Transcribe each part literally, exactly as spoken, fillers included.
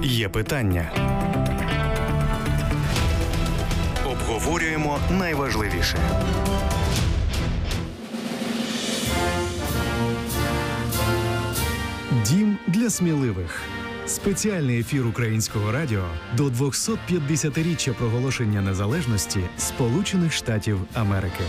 Є питання. Обговорюємо найважливіше. Дім для сміливих. Спеціальний ефір Українського радіо до двохсотп'ятдесятиріччя проголошення незалежності Сполучених Штатів Америки.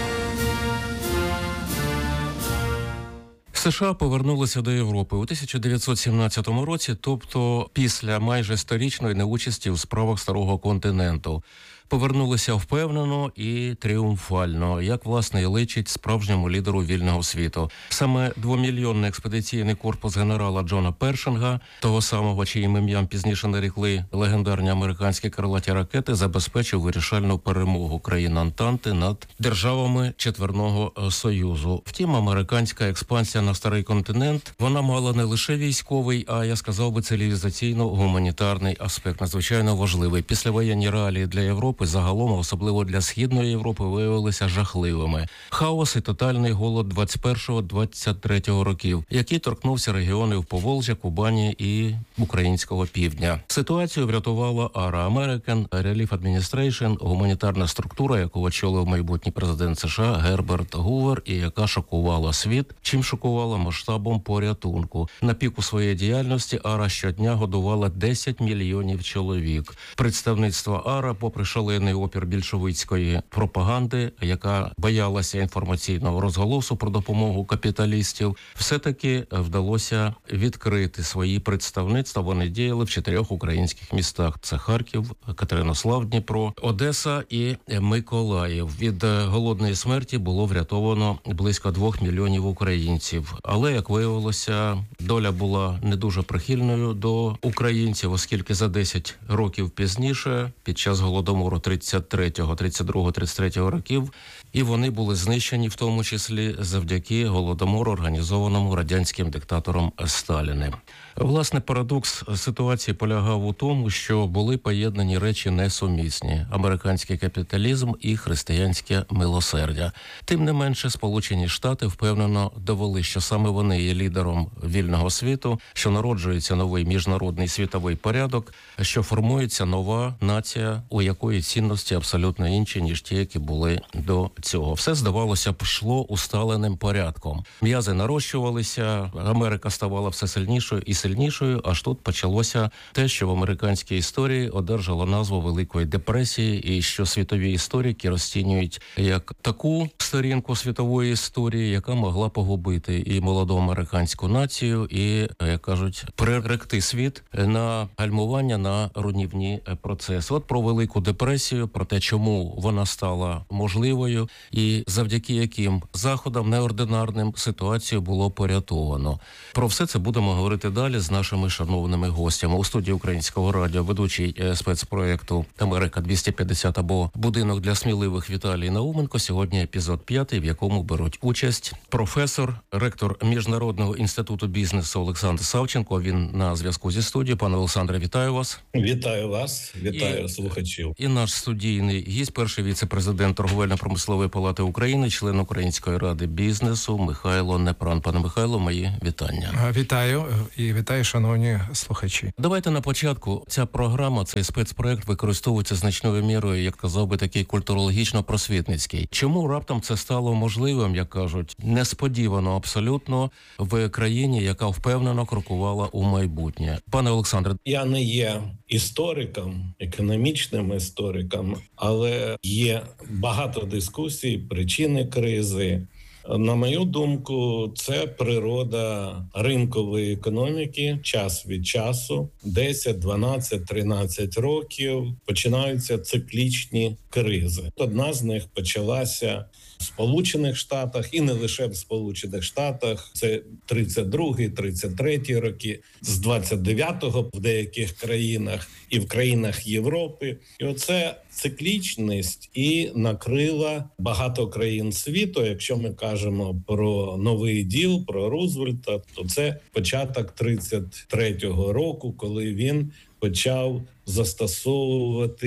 США повернулися до Європи у тисяча дев'ятсот сімнадцятому році, тобто після майже сторічної неучасті у справах Старого континенту. Повернулися впевнено і тріумфально, як, власне, і личить справжньому лідеру вільного світу. Саме двомільйонний експедиційний корпус генерала Джона Першинга, того самого, чиїм ім'ям пізніше нарікли легендарні американські крилаті ракети, забезпечив вирішальну перемогу країн Антанти над державами Четверного Союзу. Втім, американська експансія на Старий континент, вона мала не лише військовий, а, я сказав би, цивілізаційно-гуманітарний аспект, надзвичайно важливий. Післявоєнні реалії для Європи загалом, особливо для Східної Європи, виявилися жахливими. Хаос і тотальний голод двадцять першого - двадцять третього років, який торкнувся регіонів Поволжя, Кубані і українського півдня. Ситуацію врятувала АРА – American Relief Administration, гуманітарна структура, яку очолив майбутній президент США Герберт Гувер, і яка шокувала світ, чим шокувала масштабом порятунку. На піку своєї діяльності АРА щодня годувала десять мільйонів чоловік. Представництво АРА, попри шалений опір більшовицької пропаганди, яка боялася інформаційного розголосу про допомогу капіталістів, все-таки вдалося відкрити свої представництва. Вони діяли в чотирьох українських містах. Це Харків, Катеринослав, Дніпро, Одеса і Миколаїв. Від голодної смерті було врятовано близько двох мільйонів українців. Але, як виявилося, доля була не дуже прихильною до українців, оскільки за десять років пізніше, під час голодомору тридцять третього, тридцять другого, тридцять третього років, і вони були знищені, в тому числі завдяки голодомору, організованому радянським диктатором Сталіним. Власне, парадокс ситуації полягав у тому, що були поєднані речі несумісні – американський капіталізм і християнське милосердя. Тим не менше, Сполучені Штати впевнено довели, що саме вони є лідером вільного світу, що народжується новий міжнародний світовий порядок, що формується нова нація, у якої цінності абсолютно інші, ніж ті, які були до цього. Все, здавалося б, йшло усталеним порядком. М'язи нарощувалися, Америка ставала все сильнішою і сильнішою, аж тут почалося те, що в американській історії одержало назву Великої депресії, і що світові історики розцінюють як таку сторінку світової історії, яка могла погубити і молоду американську націю, і, як кажуть, приректи світ на гальмування, на руйнівні процеси. От про Велику депресію, про те, чому вона стала можливою, і завдяки яким заходам неординарним ситуацію було порятовано. Про все це будемо говорити далі з нашими шановними гостями. У студії Українського радіо ведучий спецпроєкту «Америка двісті п'ятдесят» або «Будинок для сміливих» Віталій Науменко. Сьогодні епізод п'ятий, в якому беруть участь професор, ректор Міжнародного інституту бізнесу Олександр Савченко. Він на зв'язку зі студією. Пане Олександре, вітаю вас. Вітаю вас, вітаю і, слухачів. І наш студійний гість, перший віце-президент Торговельно-промислової палати України, член Української ради бізнесу Михайло Непран. Пане Михайло, мої вітання. Вітаю і вітаю, шановні слухачі. Давайте на початку. Ця програма, цей спецпроект використовується значною мірою, як казав би, такий культурологічно-просвітницький. Чому раптом це стало можливим, як кажуть, несподівано абсолютно в країні, яка впевнено крокувала у майбутнє? Пане Олександре. Я не є істориком, економічним істориком, але є багато дискусій, причини кризи. На мою думку, це природа ринкової економіки. Час від часу, десять, дванадцять, тринадцять років, починаються циклічні кризи. Одна з них почалася в Сполучених Штатах, і не лише в Сполучених Штатах. Це тридцять другий, тридцять третій роки, з двадцять дев'ятого в деяких країнах і в країнах Європи. І оце циклічність і накрила багато країн світу. Якщо ми кажемо про новий діл, про Рузвельта, то це початок тридцять третього року, коли він почав застосовувати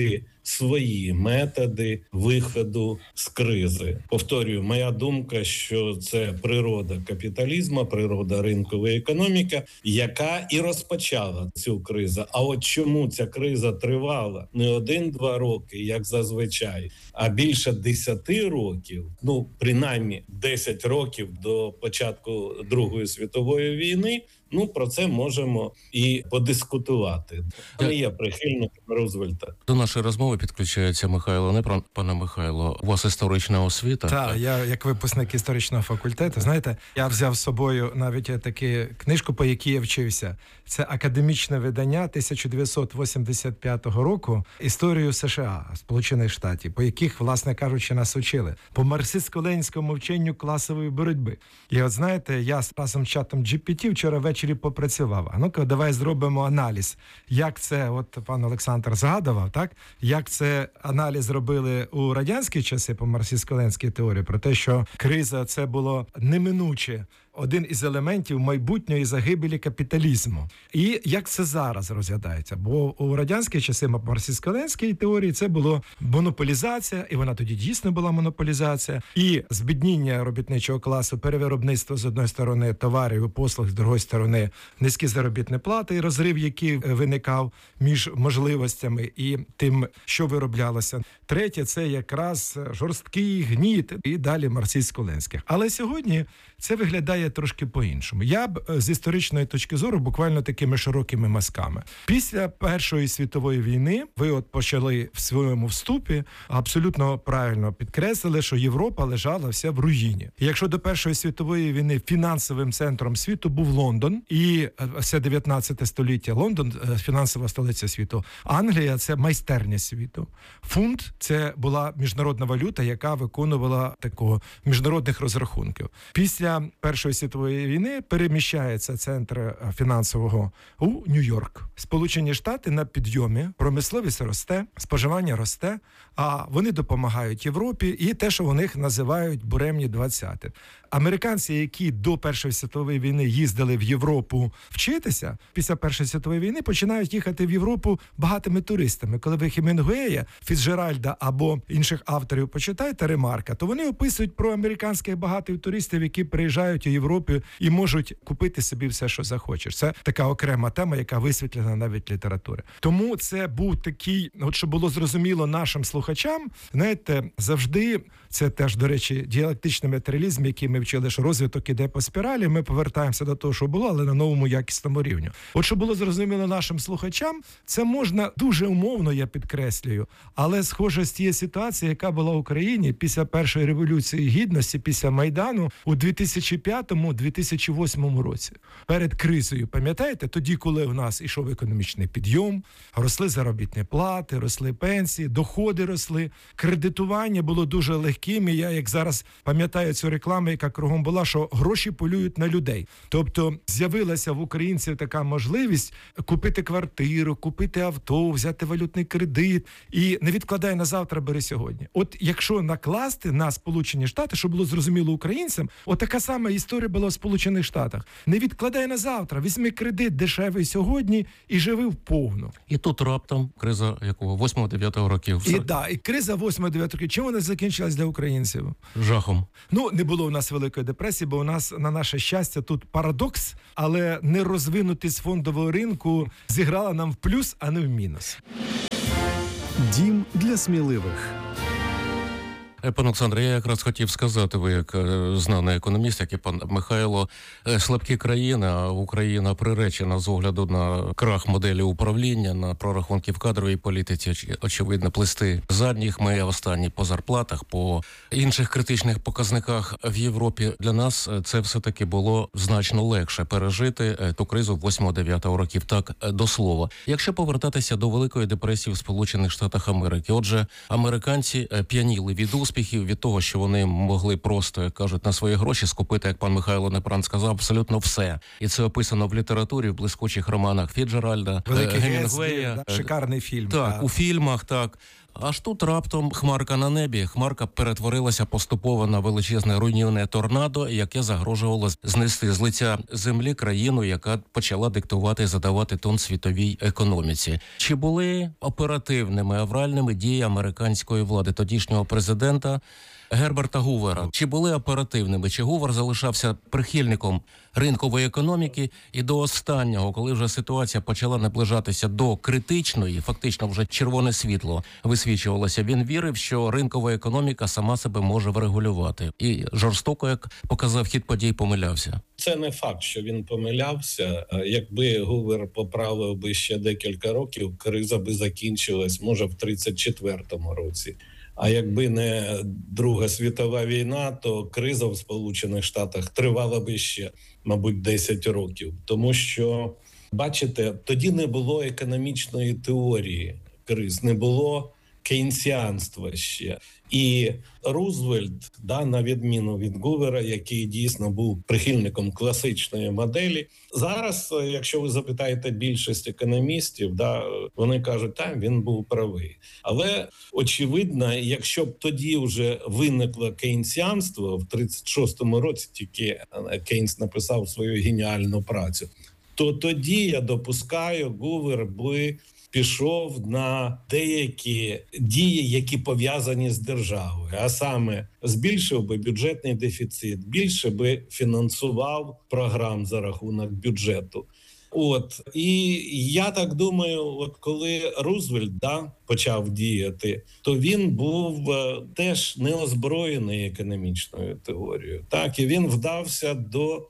свої методи виходу з кризи. Повторюю, моя думка, що це природа капіталізму, природа ринкової економіки, яка і розпочала цю кризу. А от чому ця криза тривала не один-два роки, як зазвичай, а більше десяти років, ну, принаймні десять років до початку Другої світової війни, ну, про це можемо і подискутувати. Я не є прихильником Рузвельта. До нашої розмови підключається Михайло Непран. Пане Михайло, у вас історична освіта? Так, я як випускник історичного факультету, знаєте, я взяв з собою навіть таку книжку, по якій я вчився. Це академічне видання тисяча дев'ятсот вісімдесят п'ятого року «Історію США», Сполучених Штатів, по яких, власне кажучи, нас учили. По марксистсько-ленінському вченню класової боротьби. І от знаєте, я разом з чатом джі пі ті вчора ввечері попрацював. А ну-ка, давай зробимо аналіз. Як це, от пан Олександр згадував, так? Як це аналіз робили у радянські часи по марксистсько-ленінській теорії, про те, що криза це було неминуче один із елементів майбутньої загибелі капіталізму. І як це зараз розглядається? Бо у радянські часи марксистсько-ленінській теорії це було монополізація, і вона тоді дійсно була монополізація, і збідніння робітничого класу, перевиробництво з одної сторони товарів і послуг, з другої сторони низькі заробітні плати, і розрив, який виникав між можливостями і тим, що вироблялося. Третє – це якраз жорсткий гніт і далі марксистсько-ленінських. Але сьогодні це виглядає трошки по-іншому. Я б з історичної точки зору буквально такими широкими мазками. Після Першої світової війни ви от почали в своєму вступі абсолютно правильно підкреслили, що Європа лежала вся в руїні. І якщо до Першої світової війни фінансовим центром світу був Лондон, і все дев'ятнадцяте століття Лондон – фінансова столиця світу, Англія – це майстерня світу. Фунт – це була міжнародна валюта, яка виконувала такого міжнародних розрахунків. Після Першої світової війни переміщається центр фінансового у Нью-Йорк. Сполучені Штати на підйомі, промисловість росте, споживання росте, а вони допомагають Європі і те, що у них називають буремні двадцяти. Американці, які до Першої світової війни їздили в Європу вчитися, після Першої світової війни починають їхати в Європу багатими туристами. Коли ви Хемінгуея, Фіцджеральда або інших авторів почитаєте, Ремарка, то вони описують про американських багатих туристів, які приїжджають у Європу і можуть купити собі все, що захочеш. Це така окрема тема, яка висвітлена навіть літератури. Тому це був такий, от щоб було зрозуміло нашим слухачам, знаєте, завжди, це теж, до речі, діалектичний матеріалізм, який ми вчили, що розвиток іде по спіралі, ми повертаємося до того, що було, але на новому якісному рівні. От щоб було зрозуміло нашим слухачам, це можна дуже умовно, я підкреслюю, але схоже з тієї ситуації, яка була в Україні після Першої революції гідності, після Майдану у дві тисячі п'ятому - дві тисячі восьмому році. Перед кризою, пам'ятаєте, тоді, коли у нас ішов економічний підйом, росли заробітні плати, росли пенсії, доходи росли, кредитування було дуже легким, і я, як зараз пам'ятаю цю рекламу, яка кругом була, що гроші полюють на людей. Тобто з'явилася в українців така можливість купити квартиру, купити авто, взяти валютний кредит і не відкладай на завтра, бери сьогодні. От якщо накласти на Сполучені Штати, щоб було зрозуміло українцям, от така сама історія була в Сполучених Штатах. Не відкладай на завтра, візьми кредит дешевий сьогодні і живи вповну. І тут раптом криза якого? восьмого-дев'ятого років. І, да, і криза восьмого-дев'ятого років. Чим вона закінчилась для українців? Жахом. Ну, не було у нас Великої депресії, бо у нас, на наше щастя, тут парадокс, але нерозвинутість фондового ринку зіграла нам в плюс, а не в мінус. Дім для сміливих. Пан Олександр, я якраз хотів сказати, ви як знаний економіст, як і пан Михайло, слабкі країни, а Україна приречена з огляду на крах моделі управління, на прорахунки в кадровій політиці, очевидно, плести задніх. Ми останні по зарплатах, по інших критичних показниках в Європі. Для нас це все-таки було значно легше пережити ту кризу восьмого-дев'ятого років, так до слова. Якщо повертатися до Великої депресії в Сполучених Штатах Америки, отже, американці п'яніли від успіхів, від того, що вони могли просто, як кажуть, на свої гроші скупити, як пан Михайло Непран сказав, абсолютно все. І це описано в літературі, в блискучих романах Фіцджеральда, Великий Гемінгуея. Гетсбі, да? Шикарний фільм. Так, так, у фільмах, так. Аж тут раптом хмарка на небі. Хмарка перетворилася поступово на величезне руйнівне торнадо, яке загрожувало знести з лиця землі країну, яка почала диктувати і задавати тон світовій економіці. Чи були оперативними, авральними дії американської влади, тодішнього президента Герберта Гувера? Чи були оперативними? Чи Гувер залишався прихильником ринкової економіки і до останнього, коли вже ситуація почала наближатися до критичної, фактично вже червоне світло висвічувалося, він вірив, що ринкова економіка сама себе може врегулювати. І жорстоко, як показав хід подій, помилявся. Це не факт, що він помилявся. Якби Гувер поправив би ще декілька років, криза би закінчилась, може, в тридцять четвертому році. А якби не Друга світова війна, то криза в Сполучених Штатах тривала би ще, мабуть, десять років. Тому що, бачите, тоді не було економічної теорії криз, не було кейнсіанства ще. І Рузвельт, да, на відміну від Гувера, який дійсно був прихильником класичної моделі, зараз, якщо ви запитаєте більшість економістів, да, вони кажуть, так, він був правий. Але, очевидно, якщо б тоді вже виникло кейнсіанство, в тридцять шостому році тільки Кейнс написав свою геніальну працю, то тоді, я допускаю, Гувер би пішов на деякі дії, які пов'язані з державою, а саме збільшив би бюджетний дефіцит, більше би фінансував програм за рахунок бюджету. От, і я так думаю, от коли Рузвельт, да, почав діяти, то він був теж неозброєний економічною теорією. Так, і він вдався до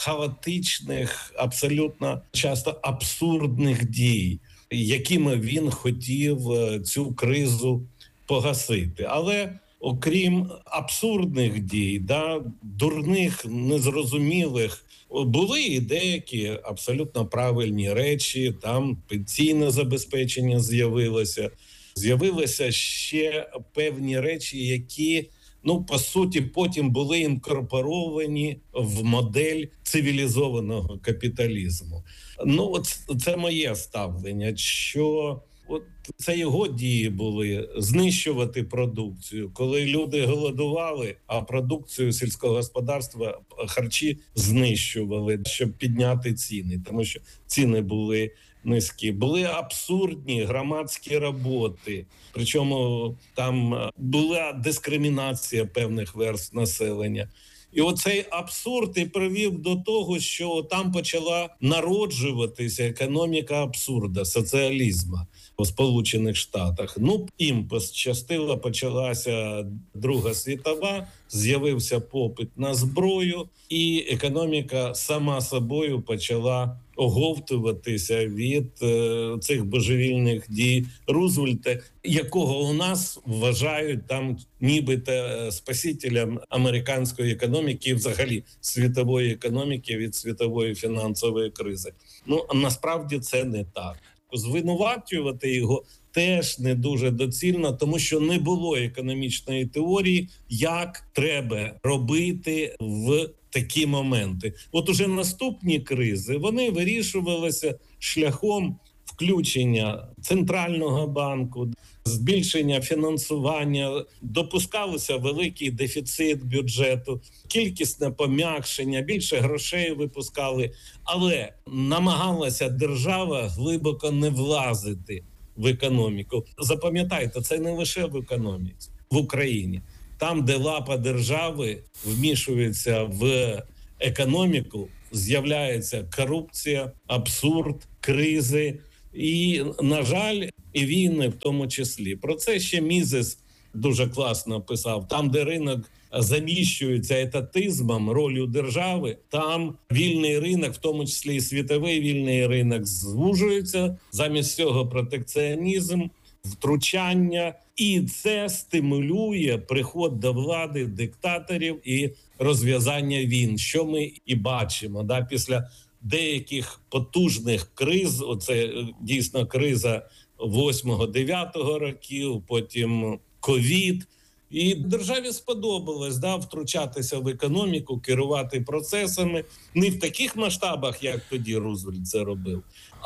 хаотичних, абсолютно часто абсурдних дій, якими він хотів цю кризу погасити. Але окрім абсурдних дій, да, дурних, незрозумілих, були і деякі абсолютно правильні речі. Там пенсійне забезпечення з'явилося. З'явилися ще певні речі, які, ну, по суті, потім були інкорпоровані в модель цивілізованого капіталізму. Ну, от це моє ставлення, що от це його дії були знищувати продукцію. Коли люди голодували, а продукцію сільського господарства, харчі знищували, щоб підняти ціни, тому що ціни були низькі. Були абсурдні громадські роботи, причому там була дискримінація певних верств населення. І оцей абсурд і привів до того, що там почала народжуватися економіка абсурда, соціалізму у Сполучених Штатах. Ну, їм пощастило, почалася Друга світова, з'явився попит на зброю, і економіка сама собою почала оговтуватися від е, цих божевільних дій Рузвельта, якого у нас вважають там нібито спасителем американської економіки і взагалі світової економіки від світової фінансової кризи. Ну, насправді це не так. Звинувачувати його теж не дуже доцільно, тому що не було економічної теорії, як треба робити в такі моменти. От уже наступні кризи, вони вирішувалися шляхом включення Центрального банку, збільшення фінансування, допускалося великий дефіцит бюджету, кількісне пом'якшення, більше грошей випускали, але намагалася держава глибоко не влазити в економіку. Запам'ятайте, це не лише в економіці, в Україні. Там, де лапа держави вмішується в економіку, з'являється корупція, абсурд, кризи і, на жаль, і війни в тому числі. Про це ще Мізес дуже класно писав. Там, де ринок заміщується етатизмом, ролью держави, там вільний ринок, в тому числі і світовий вільний ринок, звужується. Замість цього протекціонізм, втручання. І це стимулює приход до влади диктаторів і розв'язання війн, що ми і бачимо. Да? Після деяких потужних криз, оце дійсно криза восьмого-дев'ятого років, потім ковід, І державі сподобалось да, втручатися в економіку, керувати процесами. Не в таких масштабах, як тоді Рузвельт це робив.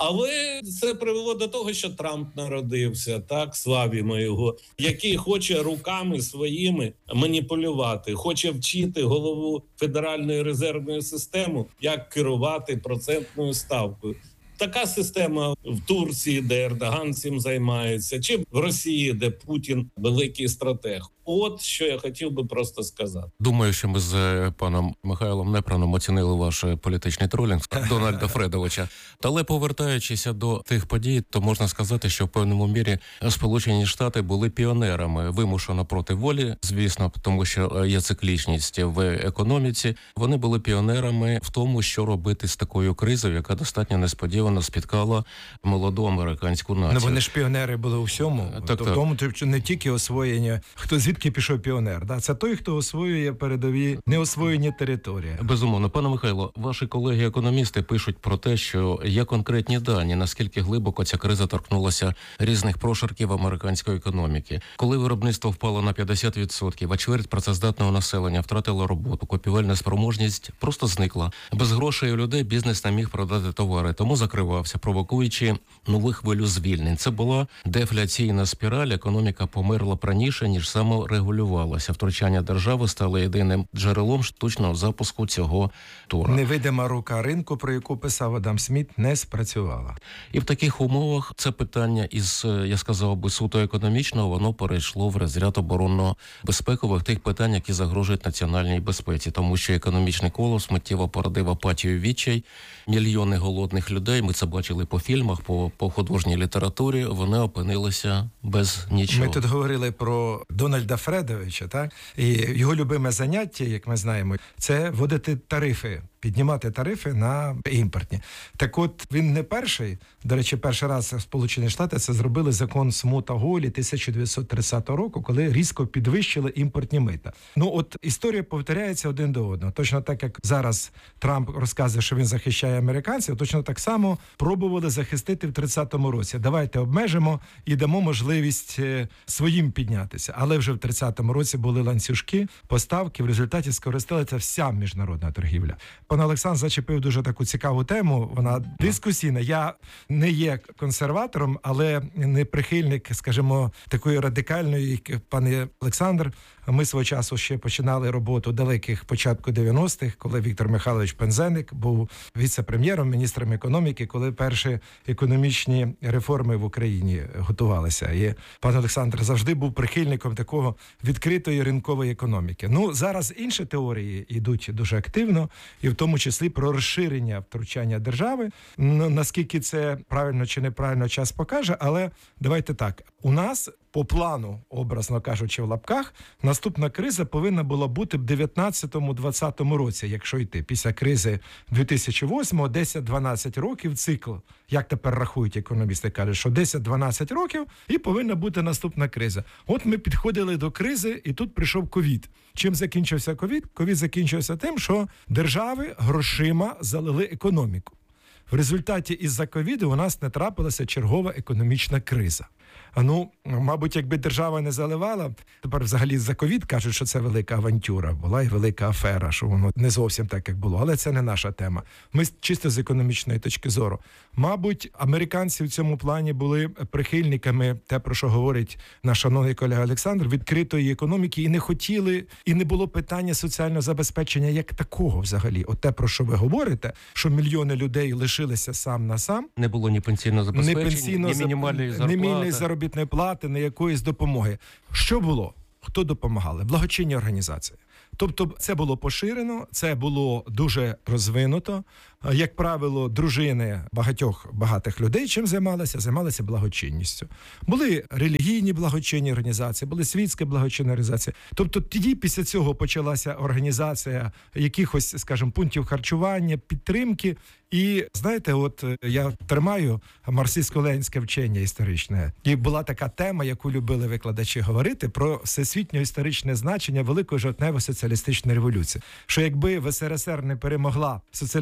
Але це привело до того, що Трамп народився, так, славімо його, який хоче руками своїми маніпулювати, хоче вчити голову Федеральної резервної системи, як керувати процентною ставкою. Така система в Турції, де Ердоган цим займається, чи в Росії, де Путін великий стратег. От що я хотів би просто сказати. Думаю, що ми з паном Михайлом Непроном оцінили ваш політичний тролінг Дональда Фредовича. Але повертаючися до тих подій, то можна сказати, що в певному мірі Сполучені Штати були піонерами, вимушено проти волі, звісно, тому що є циклічність в економіці. Вони були піонерами в тому, що робити з такою кризою, яка достатньо несподівано спіткала молоду американську націю. Ну, вони ж піонери були у всьому. Так, в так. тому, що не тільки освоєння, хто звідки пішов піонер. Да? Це той, хто освоює передові неосвоєні території. Безумовно. Пане Михайло, ваші колеги-економісти пишуть про те, що є конкретні дані, наскільки глибоко ця криза торкнулася різних прошарків американської економіки. Коли виробництво впало на п'ятдесят відсотків, а чверть працездатного населення втратила роботу, купівельна спроможність просто зникла. Без грошей у людей бізнес не міг продати товари, тому закривався, провокуючи нову хвилю звільнень. Це була дефляційна спіраль, економіка померла раніше, ніж саморегулювалася. Втручання держави стало єдиним джерелом штучного запуску цього тура. Невидима рука ринку, про яку писав Адам Сміт, не спрацювала. І в таких умовах це питання із, я сказав би, суто економічного, воно перейшло в розряд оборонно-безпекових тих питань, які загрожують національній безпеці, тому що економічний колос миттєво породив апатію, відчай, мільйони голодних людей, ми це бачили по фільмах, по, по художній літературі, вони опинилися без нічого. Ми тут говорили про Дональда Фредовича, так? І його любиме заняття, як ми знаємо, це вводити тарифи, піднімати тарифи на імпортні. Так от, він не перший, до речі, перший раз Сполучені Штати це зробили закон Смута-Голі тисяча дев'ятсот тридцятого року, коли різко підвищили імпортні мита. Ну от історія повторяється один до одного. Точно так, як зараз Трамп розказує, що він захищає американців, точно так само пробували захистити в тридцятому році. Давайте обмежимо і дамо можливість своїм піднятися. Але вже в тридцятому році були ланцюжки, поставки, в результаті скористалася вся міжнародна торгівля. Пан Олександр зачепив дуже таку цікаву тему, вона дискусійна. Я не є консерватором, але не прихильник, скажімо, такої радикальної, як пан Олександр. Ми свого часу ще починали роботу далеких початку дев'яностих, коли Віктор Михайлович Пинзеник був віце-прем'єром, міністром економіки, коли перші економічні реформи в Україні готувалися. І пан Олександр завжди був прихильником такого відкритої ринкової економіки. Ну, зараз інші теорії йдуть дуже активно, і в тому числі про розширення втручання держави. Ну, наскільки це правильно чи неправильно, час покаже, але давайте так. У нас по плану, образно кажучи, в лапках, наступна криза повинна була бути в дев'ятнадцятому-двадцятому році, якщо йти. Після кризи дві тисячі восьмого десять-дванадцять років цикл. Як тепер рахують економісти, кажуть, що десять-дванадцять років і повинна бути наступна криза. От ми підходили до кризи, і тут прийшов ковід. Чим закінчився ковід? Ковід закінчився тим, що держави грошима залили економіку. В результаті із-за ковіду у нас не трапилася чергова економічна криза. А ну, мабуть, якби держава не заливала, тепер взагалі за ковід кажуть, що це велика авантюра, була і велика афера, що воно не зовсім так, як було. Але це не наша тема. Ми чисто з економічної точки зору. Мабуть, американці в цьому плані були прихильниками, те, про що говорить наш шановний колега Олександр, відкритої економіки і не хотіли, і не було питання соціального забезпечення як такого взагалі. От те, про що ви говорите, що мільйони людей лишилися сам на сам. Не було ні пенсійного забезпечення, ні, пенсійного, ні мінімальної зарплати. Ні мінімальної заробітної плати, ні якоїсь допомоги. Що було? Хто допомагали? Благочинні організації. Тобто це було поширено, це було дуже розвинуто. Як правило, дружини багатьох багатих людей чим займалися? Займалися благочинністю. Були релігійні благочинні організації, були світські благочинні організації. Тобто тоді після цього почалася організація якихось, скажімо, пунктів харчування, підтримки. І, знаєте, от я тримаю марксистсько-ленінське вчення історичне. І була така тема, яку любили викладачі говорити, про всесвітньо-історичне значення Великої жовтневої соціалістичної революції. Що якби в ес ер ес ер не перемогла соціалістична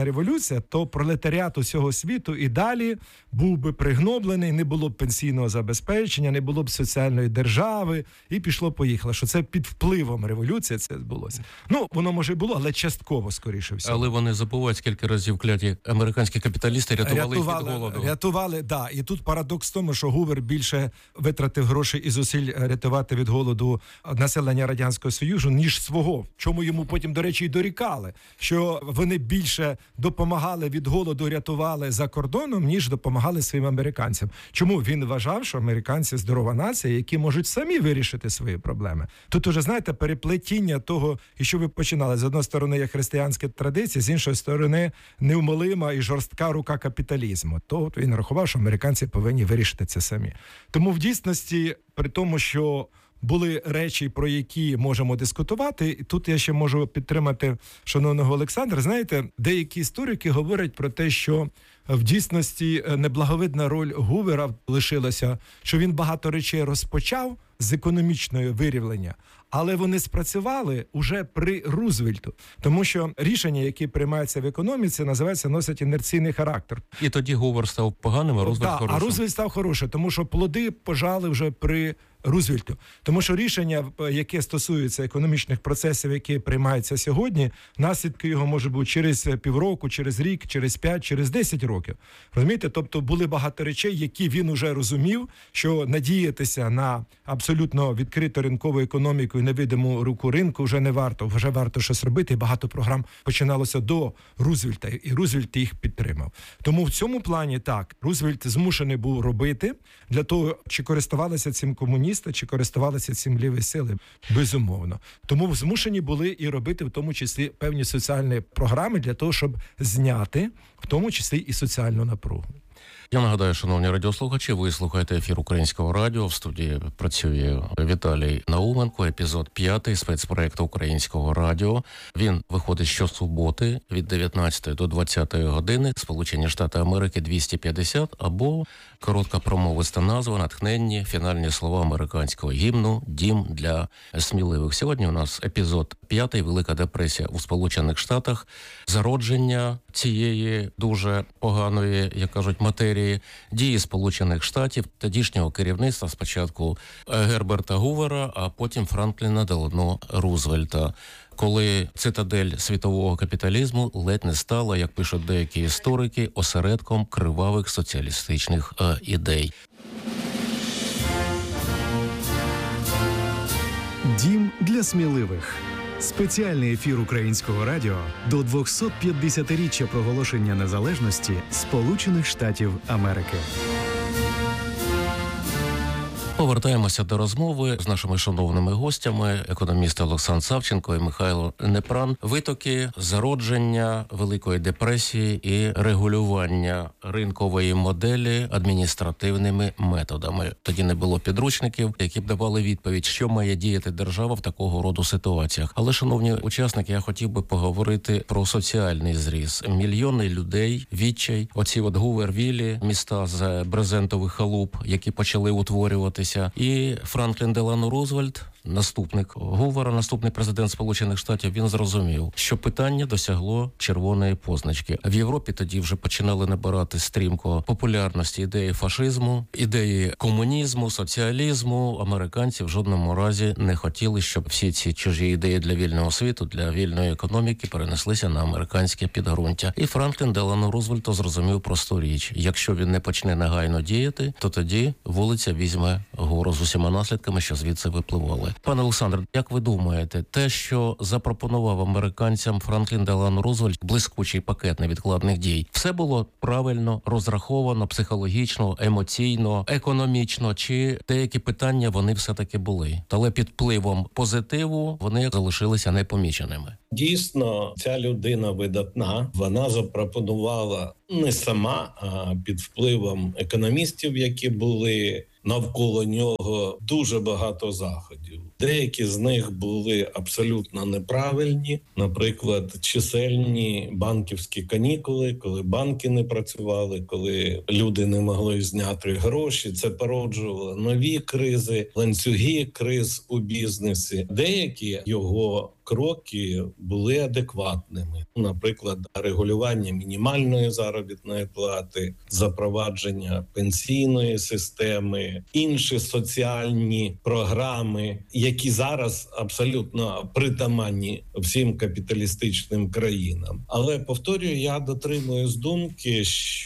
революція, то пролетаріат усього світу і далі був би пригноблений, не було б пенсійного забезпечення, не було б соціальної держави, і пішло-поїхало, що це під впливом революції це відбулося. Ну, воно може і було, але частково, скоріше всього. Але вони забувають, скільки разів кляті американські капіталісти рятували, рятували їх від голоду. Рятували, да. І тут парадокс в тому, що Гувер більше витратив грошей і зусиль рятувати від голоду населення Радянського Союзу, ніж свого. Чому йому потім, до речі, і дорікали, що вони більше допомагали від голоду, рятували за кордоном, ніж допомагали своїм американцям. Чому? Він вважав, що американці здорова нація, які можуть самі вирішити свої проблеми. Тут уже, знаєте, переплетіння того, і що ви починали. З одної сторони є християнські традиції, з іншої сторони невмолима і жорстка рука капіталізму. То він рахував, що американці повинні вирішити це самі. Тому в дійсності, при тому, що були речі, про які можемо дискутувати, і тут я ще можу підтримати шановного Олександра. Знаєте, деякі історики говорять про те, що в дійсності неблаговидна роль Гувера лишилася, що він багато речей розпочав з економічного вирівлення, але вони спрацювали уже при Рузвельту. Тому що рішення, які приймаються в економіці, називається, носять інерційний характер. І тоді Гувер став поганим, а Рузвельт да, хорошим. А Рузвельт став хорошим, тому що плоди пожали вже при Рузвельту. Тому що рішення, яке стосується економічних процесів, які приймаються сьогодні, наслідки його може бути через півроку, через рік, через п'ять, через десять років. Розумієте? Тобто були багато речей, які він уже розумів, що надіятися на абсолютно відкриту ринкову економіку і невидиму руку ринку вже не варто. Вже варто щось робити. І багато програм починалося до Рузвельта, і Рузвельт їх підтримав. Тому в цьому плані так, Рузвельт змушений був робити для того, чи користувалися цим комуністи, чи користувалися цим ліві сили, безумовно. Тому змушені були і робити в тому числі певні соціальні програми для того, щоб зняти в тому числі і соціальну напругу. Я нагадаю, шановні радіослухачі, ви слухаєте ефір Українського радіо. В студії працює Віталій Науменко, епізод п'ятий спецпроекту Українського радіо. Він виходить щосуботи від дев'ятнадцятої до двадцятої години. Сполучені Штати Америки двісті п'ятдесят, або коротка промовиста назва, натхненні фінальні слова американського гімну «Дім для сміливих». Сьогодні у нас епізод п'ятий, Велика депресія у Сполучених Штатах, зародження цієї дуже поганої, як кажуть, матерії, дії Сполучених Штатів, тодішнього керівництва, спочатку Герберта Гувера, а потім Франкліна Делано Рузвельта, коли цитадель світового капіталізму ледь не стала, як пишуть деякі історики, осередком кривавих соціалістичних е, ідей. Дім для сміливих. Спеціальний ефір Українського радіо до двохсот п'ятдесятиріччя проголошення незалежності Сполучених Штатів Америки. Повертаємося до розмови з нашими шановними гостями, економісти Олександр Савченко і Михайло Непран. Витоки зародження Великої депресії і регулювання ринкової моделі адміністративними методами. Тоді не було підручників, які б давали відповідь, що має діяти держава в такого роду ситуаціях. Але, шановні учасники, я хотів би поговорити про соціальний зріз. Мільйони людей, відчай, оці от Гувер-Віллі, міста з брезентових халуп, які почали утворюватися. І Франклін Делано Рузвельт, наступник Гувера, наступний президент Сполучених Штатів, він зрозумів, що питання досягло червоної позначки. В Європі тоді вже починали набирати стрімко популярності ідеї фашизму, ідеї комунізму, соціалізму. Американці в жодному разі не хотіли, щоб всі ці чужі ідеї для вільного світу, для вільної економіки перенеслися на американське підґрунтя. І Франклін Делано Рузвельт зрозумів просту річ. Якщо він не почне негайно діяти, то тоді вулиця візьме гору з усіма наслідками, що звідси випливали. Пане Олександр, як ви думаєте, те, що запропонував американцям Франклін Делано Рузвельт, блискучий пакет невідкладних дій, все було правильно розраховано, психологічно, емоційно, економічно, чи деякі питання вони все-таки були? Але під впливом позитиву вони залишилися непоміченими. Дійсно, ця людина видатна. Вона запропонувала не сама, а під впливом економістів, які були навколо нього, дуже багато заходів. Деякі з них були абсолютно неправильні. Наприклад, чисельні банківські канікули, коли банки не працювали, коли люди не могли зняти гроші. Це породжувало нові кризи, ланцюги криз у бізнесі. Деякі його кроки були адекватними. Наприклад, регулювання мінімальної заробітної плати, запровадження пенсійної системи, інші соціальні програми, які зараз абсолютно притаманні всім капіталістичним країнам. Але, повторюю, я дотримуюсь думки,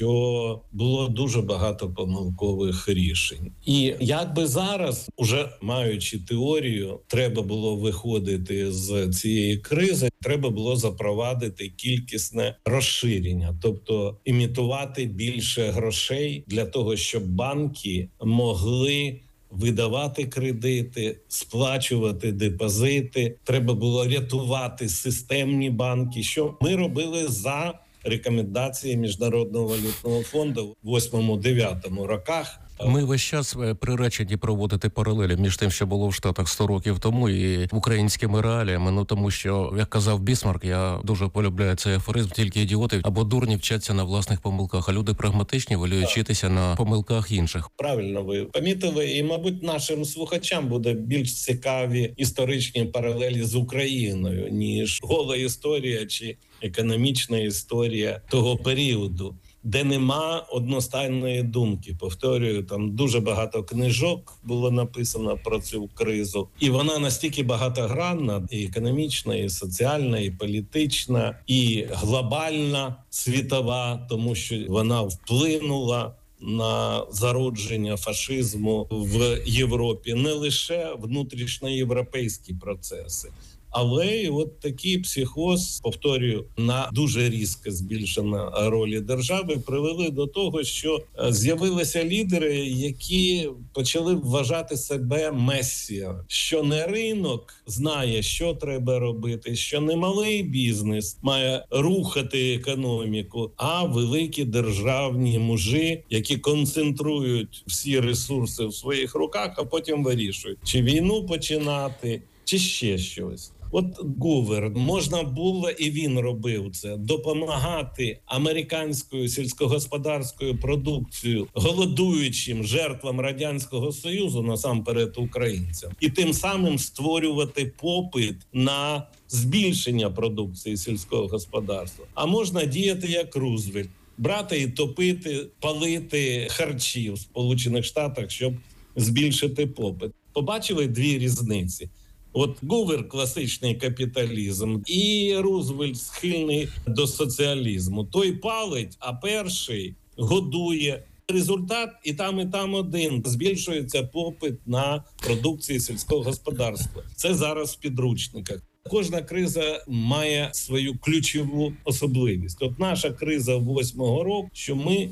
що було дуже багато помилкових рішень. І якби зараз, уже маючи теорію, треба було виходити з цієї кризи, треба було запровадити кількісне розширення, тобто імітувати більше грошей для того, щоб банки могли видавати кредити, сплачувати депозити. Треба було рятувати системні банки, що ми робили за рекомендації Міжнародного валютного фонду в восьмому-дев'ятому роках. Ми весь час приречені проводити паралелі між тим, що було в Штатах сто років тому, і українськими реаліями. Ну тому що, як казав Бісмарк, я дуже полюбляю цей афоризм, тільки ідіоти або дурні вчаться на власних помилках, а люди прагматичні воліють вчитися на помилках інших. Правильно ви помітили, і, мабуть, нашим слухачам буде більш цікаві історичні паралелі з Україною, ніж гола історія чи економічна історія того періоду, де нема одностайної думки. Повторюю, там дуже багато книжок було написано про цю кризу. І вона настільки багатогранна, і економічна, і соціальна, і політична, і глобальна, світова, тому що вона вплинула на зародження фашизму в Європі, не лише внутрішньоєвропейські процеси. Але і от такий психоз, повторюю, на дуже різко збільшення ролі держави привели до того, що з'явилися лідери, які почали вважати себе месія, що не ринок знає, що треба робити, що не малий бізнес має рухати економіку, а великі державні мужі, які концентрують всі ресурси в своїх руках, а потім вирішують, чи війну починати, чи ще щось. От Гувер, можна було, і він робив це, допомагати американською сільськогосподарською продукцією голодуючим жертвам Радянського Союзу, насамперед українцям, і тим самим створювати попит на збільшення продукції сільського господарства. А можна діяти як Рузвельт, брати і топити, палити харчі в Сполучених Штатах, щоб збільшити попит. Побачили дві різниці. От Гувер – класичний капіталізм, і Рузвельт схильний до соціалізму. Той палить, а перший годує. Результат і там, і там один. Збільшується попит на продукцію сільського господарства. Це зараз в підручниках. Кожна криза має свою ключову особливість. От наша криза восьмого року, що ми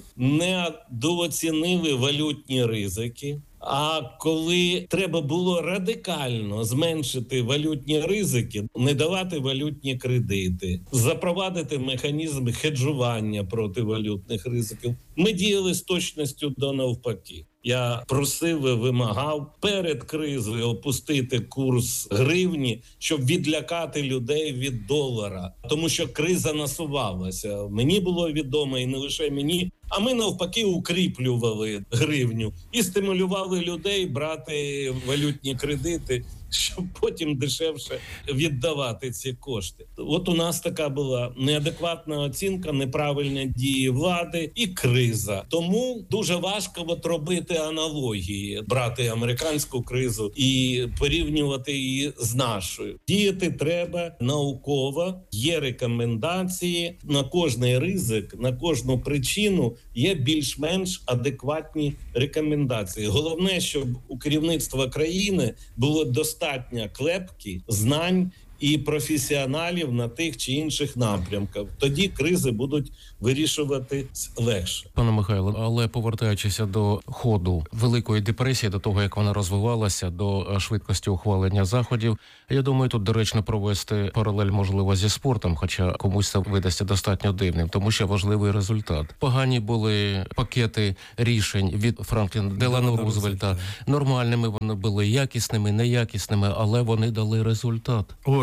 недооцінили валютні ризики. А коли треба було радикально зменшити валютні ризики, не давати валютні кредити, запровадити механізм хеджування проти валютних ризиків, ми діяли з точністю до навпаки. Я просив і вимагав перед кризою опустити курс гривні, щоб відлякати людей від долара. Тому що криза насувалася. Мені було відомо, і не лише мені, а ми навпаки укріплювали гривню і стимулювали людей брати валютні кредити, щоб потім дешевше віддавати ці кошти. От у нас така була неадекватна оцінка, неправильні дії влади і криза. Тому дуже важко от робити аналогії, брати американську кризу і порівнювати її з нашою. Діяти треба науково, є рекомендації, на кожний ризик, на кожну причину є більш-менш адекватні рекомендації. Головне, щоб у керівництва країни було достатньо достатньо клепки, знань і професіоналів на тих чи інших напрямках. Тоді кризи будуть вирішувати легше. Пане Михайло, але повертаючися до ходу Великої депресії, до того, як вона розвивалася, до швидкості ухвалення заходів, я думаю, тут доречно провести паралель, можливо, зі спортом, хоча комусь це видасться достатньо дивним, тому що важливий результат. Погані були пакети рішень від Франкліна Делано Рузвельта. Нормальними вони були, якісними, неякісними, але вони дали результат. От,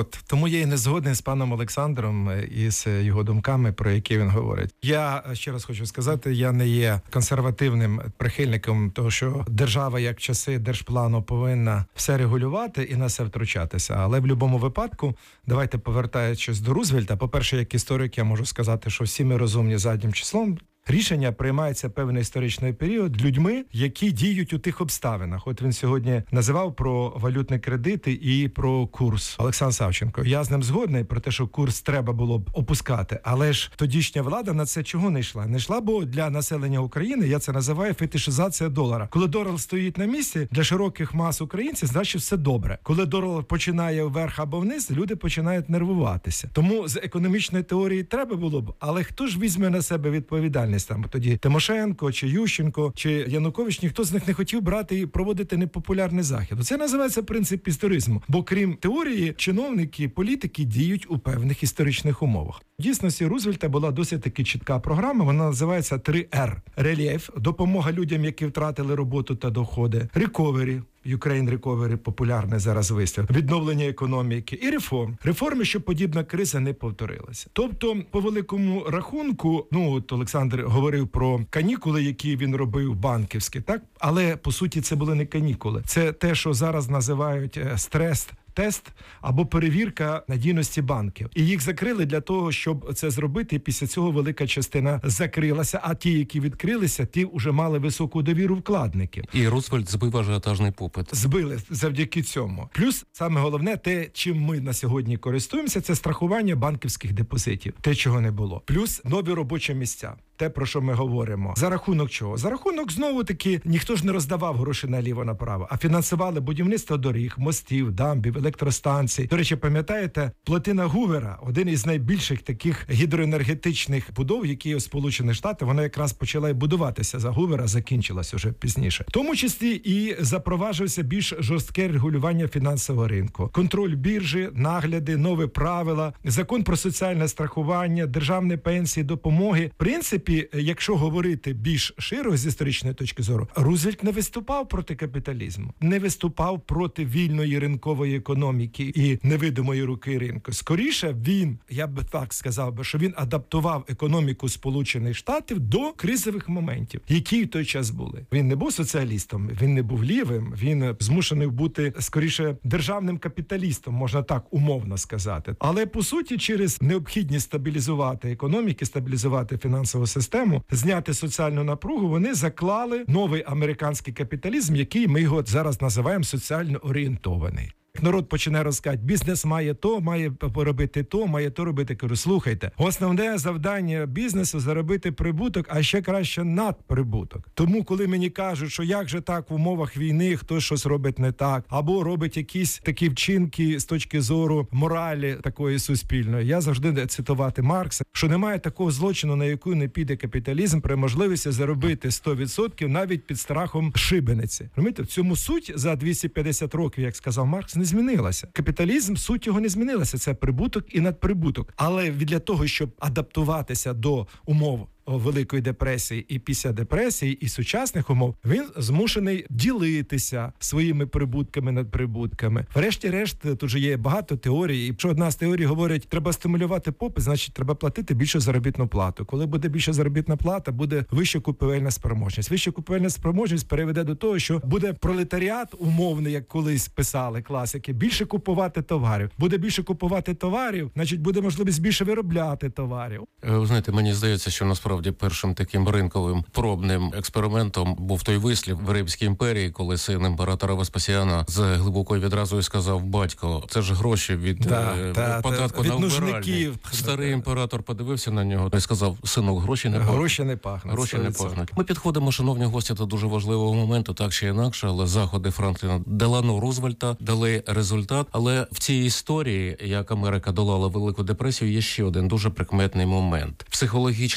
От, тому я і не згоден з паном Олександром і з його думками, про які він говорить. Я ще раз хочу сказати, я не є консервативним прихильником того, що держава, як часи держплану, повинна все регулювати і на все втручатися. Але в будь-якому випадку, давайте повертаючись до Рузвельта, по-перше, як історик, я можу сказати, що всі ми розумні заднім числом. Рішення приймається певний історичний період людьми, які діють у тих обставинах. От він сьогодні називав про валютні кредити і про курс. Олександр Савченко, я з ним згодний про те, що курс треба було б опускати. Але ж тодішня влада на це чого не йшла? Не йшла, бо для населення України, я це називаю фетишизація долара. Коли долар стоїть на місці, для широких мас українців, значить все добре. Коли долар починає вверх або вниз, люди починають нервуватися. Тому з економічної теорії треба було б, але хто ж візьме на себе відповідальність? Там тоді Тимошенко, чи Ющенко, чи Янукович, ніхто з них не хотів брати і проводити непопулярний захід. Це називається принцип історизму. Бо крім теорії, чиновники, політики діють у певних історичних умовах. В дійсності Рузвельта була досить таки чітка програма, вона називається три ер. Рельєф, допомога людям, які втратили роботу та доходи, рековері, Ukraine Recovery, популярний зараз вислів, відновлення економіки і реформ. Реформи, щоб подібна криза не повторилася. Тобто, по великому рахунку, ну, от Олександр говорив про канікули, які він робив банківські, так? Але, по суті, це були не канікули. Це те, що зараз називають стрес тест або перевірка надійності банків. І їх закрили для того, щоб це зробити, і після цього велика частина закрилася, а ті, які відкрилися, ті вже мали високу довіру вкладників. І Рузвельт збив ажіотажний попит. Збили завдяки цьому. Плюс, саме головне, те, чим ми на сьогодні користуємося, це страхування банківських депозитів. Те, чого не було. Плюс нові робочі місця. Те, про що ми говоримо. За рахунок чого? За рахунок, знову-таки, ніхто ж не роздавав гроші наліво-направо, а фінансували будівництво доріг, мостів, дамбів, електростанцій. До речі, пам'ятаєте, плотина Гувера, один із найбільших таких гідроенергетичних будов, які у Сполучених Штатах, вона якраз почала і будуватися за Гувера, закінчилась уже пізніше. В тому числі і запроваджувався більш жорстке регулювання фінансового ринку. Контроль біржі, нагляди, нові правила, закон про соціальне страхування, державні пенсії, допомоги. В принципі, якщо говорити більш широко з історичної точки зору, Рузвельт не виступав проти капіталізму, не виступав проти вільної ринкової економіки і невидимої руки ринку. Скоріше він, я б так сказав би, що він адаптував економіку Сполучених Штатів до кризових моментів, які в той час були. Він не був соціалістом, він не був лівим, він змушений бути, скоріше, державним капіталістом, можна так умовно сказати. Але, по суті, через необхідність стабілізувати економіки, стабілізувати фінансову систему, зняти соціальну напругу, вони заклали новий американський капіталізм, який ми його зараз називаємо соціально орієнтований. Народ починає розказати, бізнес має то, має робити то, має то робити. Кажу, слухайте, основне завдання бізнесу – заробити прибуток, а ще краще надприбуток. Тому, коли мені кажуть, що як же так в умовах війни хтось щось робить не так, або робить якісь такі вчинки з точки зору моралі такої суспільної, я завжди цитувати Маркса, що немає такого злочину, на яку не піде капіталізм при можливості заробити сто відсотків навіть під страхом шибениці. Розумієте, в цьому суть за двісті п'ятдесят років, як сказав Маркс, не змінилася. Капіталізм, суть його не змінилася. Це прибуток і надприбуток. Але для того, щоб адаптуватися до умов Великої депресії і після депресії, і сучасних умов, він змушений ділитися своїми прибутками над прибутками. Врешті-решт, тут же є багато теорій, і якщо одна з теорій говорить, треба стимулювати попит, значить треба платити більшу заробітну плату. Коли буде більша заробітна плата, буде вища купівельна спроможність. Вища купівельна спроможність переведе до того, що буде пролетаріат умовний, як колись писали класики, більше купувати товарів. Буде більше купувати товарів, значить буде можливість більше виробляти товарів. Ви знаєте, мені здається, що насправді першим таким ринковим пробним експериментом був той вислів в Римській імперії, коли син імператора Веспасіана з глибокою відразою сказав: батько, це ж гроші від да, е, та, податку та, на від вбиральні. Старий імператор подивився на нього і сказав: синок, гроші не пахнуть. Гроші не пахнуть. Гроші не пахнуть. Ми підходимо, шановні гості, до дуже важливого моменту, так чи інакше, але заходи Франкліна Делано Рузвельта дали результат. Але в цій історії, як Америка долала Велику депресію, є ще один дуже прикметний момент. Психологічний злам,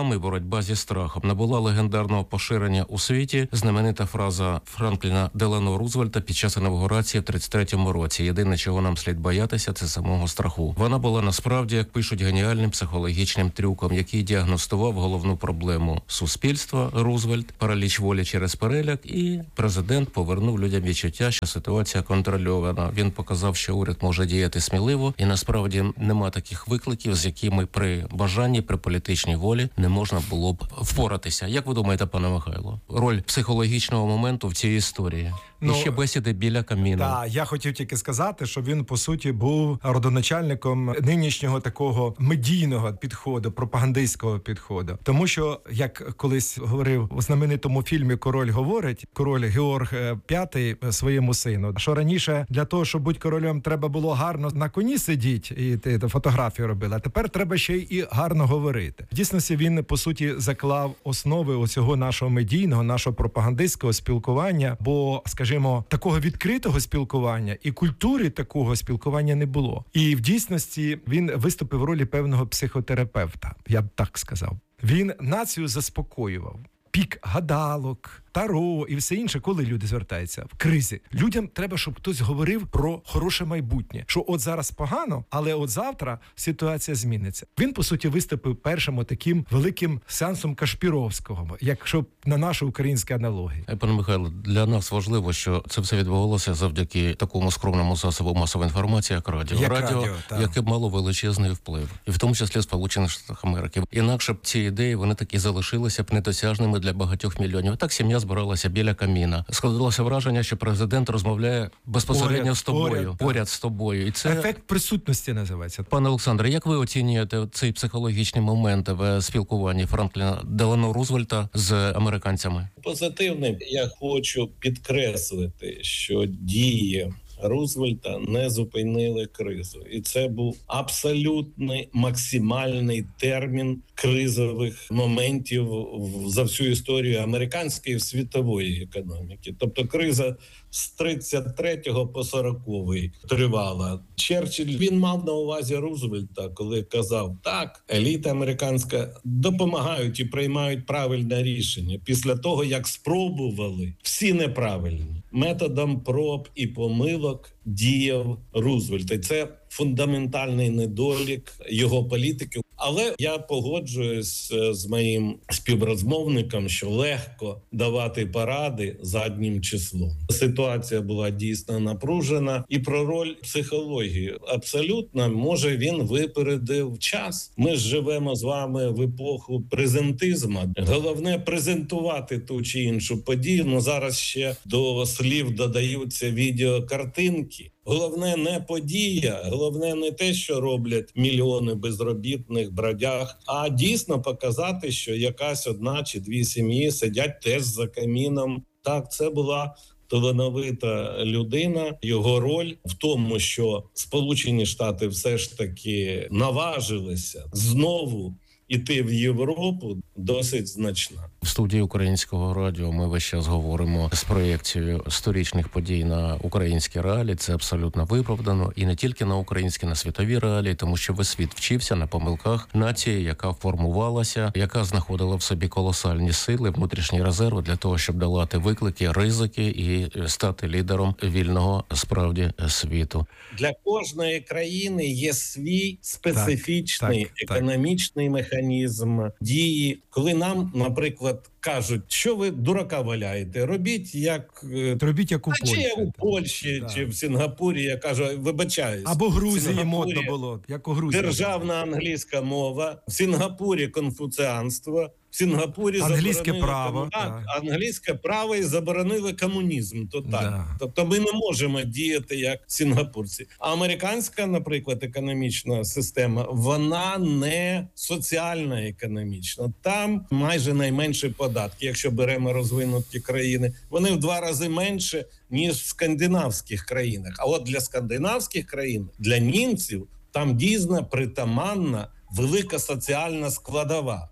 страхами, боротьба зі страхом. Набула легендарного поширення у світі знаменита фраза Франкліна Делано Рузвельта під час інавгурації в тридцять третьому році. Єдине, чого нам слід боятися, це самого страху. Вона була насправді, як пишуть, геніальним психологічним трюком, який діагностував головну проблему суспільства Рузвельт, параліч волі через переляк, і президент повернув людям відчуття, що ситуація контрольована. Він показав, що уряд може діяти сміливо, і насправді нема таких викликів, з якими при бажанні, при політичній волі не можна було б впоратися. Як ви думаєте, пане Михайло, роль психологічного моменту в цій історії? Ну, і ще бесіди біля каміну. Так, я хотів тільки сказати, що він, по суті, був родоначальником нинішнього такого медійного підходу, пропагандистського підходу. Тому що, як колись говорив у знаменитому фільмі «Король говорить», король Георг П'ятий своєму сину, що раніше для того, щоб бути королем, треба було гарно на коні сидіти і ти фотографію робили, а тепер треба ще й гарно говорити. В дійсності він, по суті, заклав основи оцього нашого медійного, нашого пропагандистського спілкування, бо, скажімо, такого відкритого спілкування і культури такого спілкування не було. І в дійсності він виступив в ролі певного психотерапевта, я б так сказав. Він націю заспокоював. Пік гадалок, таро і все інше, коли люди звертаються в кризі. Людям треба, щоб хтось говорив про хороше майбутнє. Що от зараз погано, але от завтра ситуація зміниться. Він, по суті, виступив першим таким великим сеансом Кашпіровського, якщо на нашу українську аналогію. Пане Михайло, для нас важливо, що це все відбувалося завдяки такому скромному засобу масової інформації, як радіо. Як радіо, радіо яке мало величезний вплив. І в тому числі в Сполучених Штатах Америки. Інакше б ці ідеї, вони такі залишилися б недосяжними для багатьох мільйонів. Так сім'я збиралася біля каміна. Складалося враження, що президент розмовляє безпосередньо поряд, з тобою, поряд, поряд з тобою. І це ефект присутності називається. Пане Олександре, як ви оцінюєте цей психологічний момент в спілкуванні Франкліна Делано Рузвельта з американцями? Позитивним я хочу підкреслити, що дії Рузвельта не зупинили кризу. І це був абсолютний максимальний термін кризових моментів за всю історію американської і світової економіки. Тобто криза з тридцять третього по сороковий тривала. Черчилль, він мав на увазі Рузвельта, коли казав, так, еліта американська допомагають і приймають правильне рішення після того, як спробували всі неправильні. Методом проб і помилок діяв Рузвельт. І це фундаментальний недолік його політики. Але я погоджуюсь з моїм співрозмовником, що легко давати поради заднім числом. Ситуація була дійсно напружена. І про роль психології. Абсолютно, може, він випередив час. Ми ж живемо з вами в епоху презентизму. Головне презентувати ту чи іншу подію. Ну, зараз ще до слів додаються відеокартинки. Головне не подія, головне не те, що роблять мільйони безробітних бродяг, а дійсно показати, що якась одна чи дві сім'ї сидять теж за каміном. Так, це була талановита людина. Його роль в тому, що Сполучені Штати все ж таки наважилися знову іти в Європу, досить значна. В студії Українського радіо ми весь час говоримо з проєкцією сторічних подій на українські реалії. Це абсолютно виправдано. І не тільки на українські, на світові реалії, тому що весь світ вчився на помилках нації, яка формувалася, яка знаходила в собі колосальні сили, внутрішні резерви для того, щоб долати виклики, ризики і стати лідером вільного, справді, світу. Для кожної країни є свій специфічний так, так, економічний так. механізм дії. Коли нам, наприклад, кажуть, що ви дурака валяєте, робіть як робіть як у а, Польщі, чи як у Польщі, так. чи в Сінгапурі. Я кажу, вибачаюсь. Або Грузії модно було, як у Грузії. Державна англійська мова, в Сінгапурі конфуціанство, в Сінгапурі англійське право, так, англійське право і заборонили комунізм. То так. Да. Тобто ми не можемо діяти як сінгапурці. А американська, наприклад, економічна система, вона не соціальна економічна. Там майже найменші податки, якщо беремо розвинуті країни. Вони в два рази менше, ніж в скандинавських країнах. А от для скандинавських країн, для німців, там дійсно притаманна велика соціальна складова.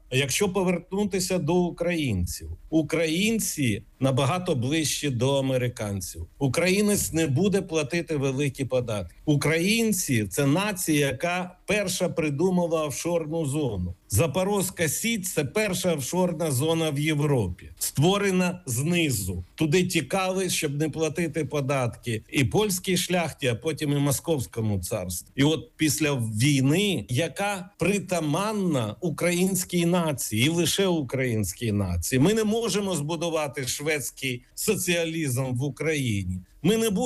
Якщо повернутися до українців, українці набагато ближче до американців. Українець не буде платити великі податки. Українці – це нація, яка перша придумала офшорну зону. Запорозька Січ – це перша офшорна зона в Європі, створена знизу. Туди тікали, щоб не платити податки і польській шляхті, а потім і Московському царству. І от після війни, яка притаманна українській нації, і лише українській нації, ми не можемо збудувати шведський соціалізм в Україні. Ми не будемо